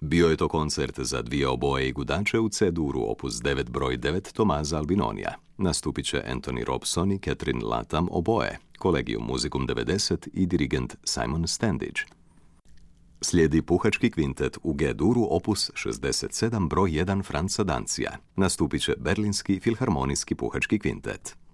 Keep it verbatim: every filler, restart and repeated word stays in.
Bio je to koncert za dvije oboje i gudače u C-duru opus devet broj devet Tomaza Albinonija. Nastupit će Anthony Robson i Catherine Latham oboje, Collegium Musicum devedeset i dirigent Simon Standage. Slijedi puhački kvintet u G-duru opus šezdeset sedam broj jedan Franza Dancija. Nastupit će Berlinski filharmonijski puhački kvintet.